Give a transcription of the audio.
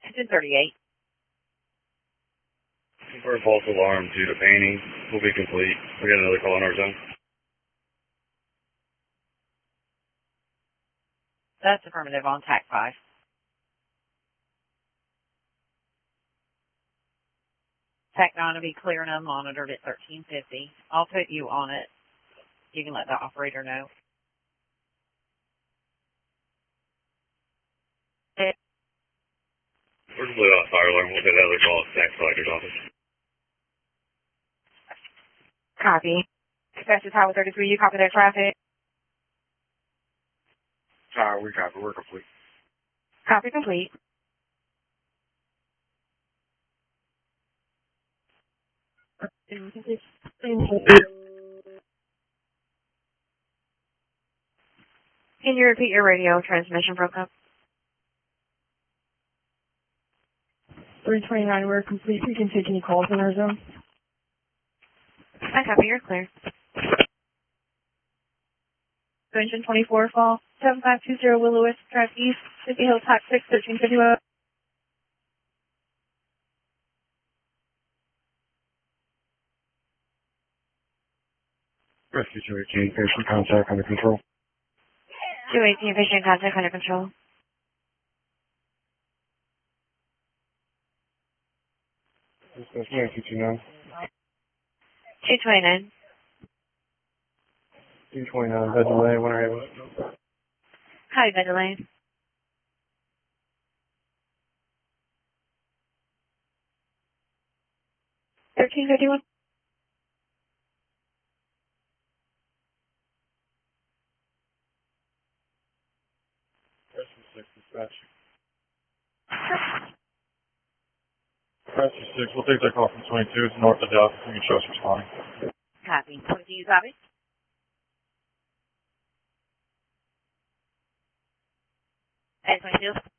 1038. For a false alarm due to painting, will be complete. We got another call in our zone. That's affirmative on TAC 5. TAC 9 will be clear and unmonitored at 1350. I'll put you on it. You can let the operator know. We're completely off fire alarm. We'll get another call at TAC Selector's office. Copy. Dispatch to Tower 33, you copy that traffic? We copy. We're complete. Copy complete. Can you repeat your radio transmission broke up? 329, we're complete. We can take any calls in our zone. I copy, you're clear. Engine 24 fall, 7520 Willow-West Drive East, City Hill, TAC 6, 1351. Rescue 218, patient contact under control. 218, patient contact under control. Dispatch 929. 229. 229, bed delay, when are you able to? Copy, bed delay. $13.51. Rescue 6, dispatch. Rescue 6, we'll take that call from 22. It's north of Dallas. You can show us responding. Copy. 22, copy. At 22.